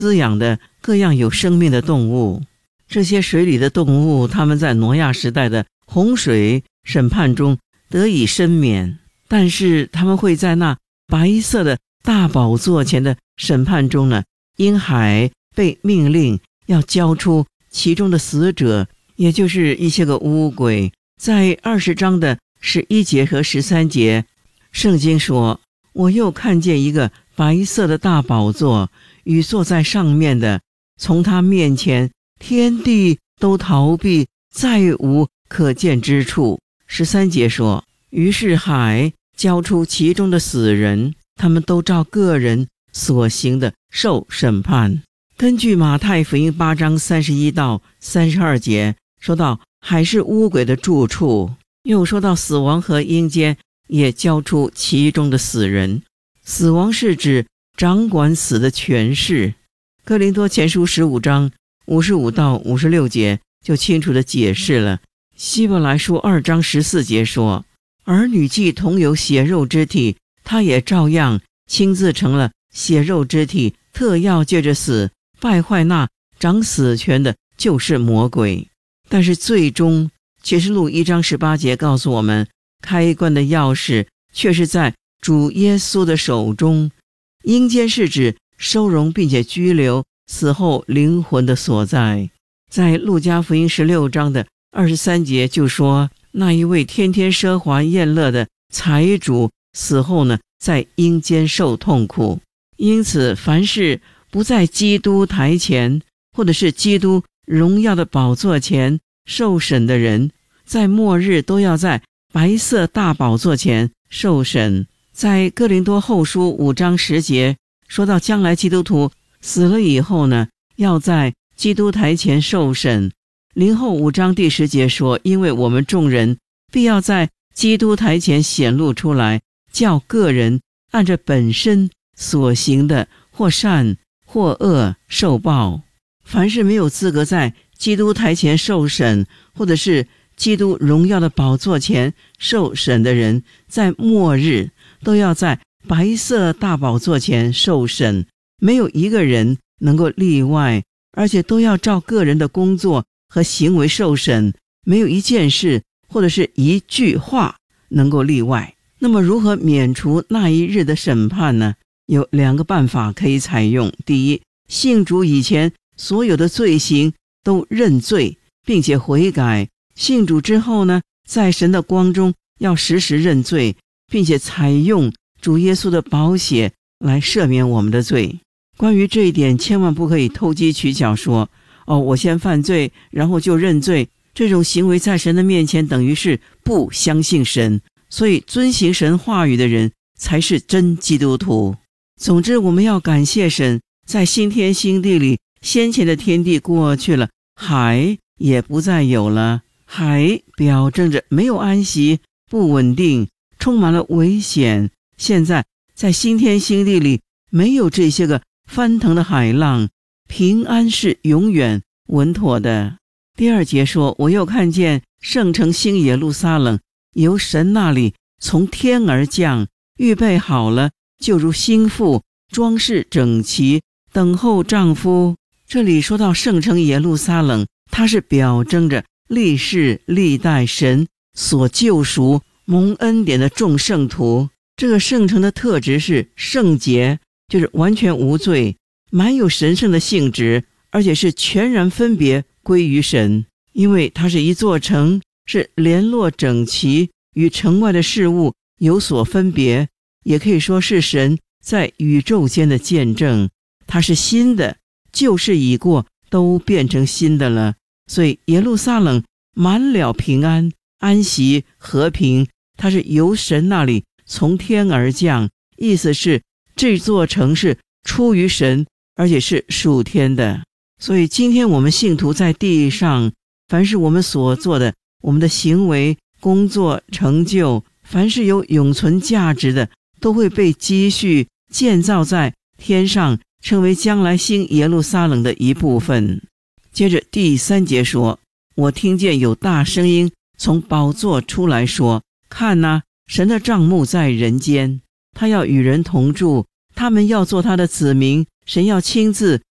滋养的各样有生命的动物。这些水里的动物，它们在挪亚时代的洪水审判中得以申免，但是他们会在那白色的大宝座前的审判中呢，因海被命令要交出其中的死者，也就是一些个污鬼。在20章的11节和13节，圣经说，我又看见一个白色的大宝座与坐在上面的，从他面前天地都逃避，再无可见之处。13节说，于是海交出其中的死人，他们都照个人所行的受审判。根据马太福音8章31到32节，说到海是污鬼的住处，又说到死亡和阴间也交出其中的死人。死亡是指掌管死的权势。哥林多前书15章55到56节就清楚地解释了。希伯来书2章14节说，儿女既同有血肉之体，他也照样亲自成了血肉之体，特要借着死败坏那掌死权的，就是魔鬼。但是最终启示录1章18节告诉我们，开关的钥匙却是在主耶稣的手中。阴间是指收容并且拘留死后灵魂的所在。在路加福音16章的23节就说，那一位天天奢华宴乐的财主死后呢，在阴间受痛苦。因此凡是不在基督台前或者是基督荣耀的宝座前受审的人，在末日都要在白色大宝座前受审。在哥林多后书5章10节说到，将来基督徒死了以后呢，要在基督台前受审。林后5章第10节说，因为我们众人必要在基督台前显露出来，叫个人按着本身所行的或善或恶受报。凡是没有资格在基督台前受审，或者是基督荣耀的宝座前受审的人，在末日都要在白色大宝座前受审，没有一个人能够例外，而且都要照个人的工作和行为受审，没有一件事或者是一句话能够例外。那么如何免除那一日的审判呢？有2个办法可以采用。第一，信主以前所有的罪行都认罪并且悔改，信主之后呢，在神的光中要时时认罪，并且采用主耶稣的宝血来赦免我们的罪。关于这一点，千万不可以投机取巧说，我先犯罪然后就认罪，这种行为在神的面前等于是不相信神。所以遵行神话语的人才是真基督徒。总之，我们要感谢神，在新天新地里，先前的天地过去了，海也不再有了。海表征着没有安息，不稳定，充满了危险。现在在新天新地里，没有这些个翻腾的海浪，平安是永远稳妥的。第2节说，我又看见圣城新耶路撒冷由神那里从天而降，预备好了，就如新妇装饰整齐，等候丈夫。这里说到圣城耶路撒冷，它是表征着历世历代神所救赎蒙恩典的众圣徒。这个圣城的特质是圣洁，就是完全无罪，满有神圣的性质，而且是全然分别归于神。因为它是一座城，是联络整齐，与城外的事物有所分别，也可以说是神在宇宙间的见证。它是新的，旧事已过，都变成新的了。所以耶路撒冷满了平安、安息、和平，它是由神那里从天而降，意思是这座城是出于神，而且是属天的。所以今天我们信徒在地上，凡是我们所做的，我们的行为、工作、成就，凡是有永存价值的，都会被积蓄建造在天上，成为将来新耶路撒冷的一部分。接着第3节说，我听见有大声音从宝座出来说，看哪，神的帐幕在人间，他要与人同住，他们要做他的子民，神要亲自